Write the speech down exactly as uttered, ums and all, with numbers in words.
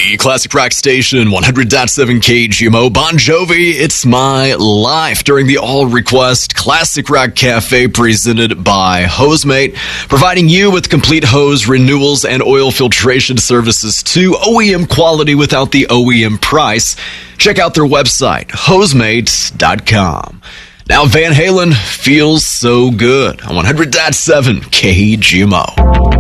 the classic rock station, one hundred point seven K G M O. Bon Jovi, It's My Life, during the All Request Classic Rock Cafe presented by Hosemate, providing you with complete hose renewals and oil filtration services to O E M quality without the O E M price. Check out their website, hosemate dot com. Now Van Halen, Feels So Good on one hundred point seven K G M O.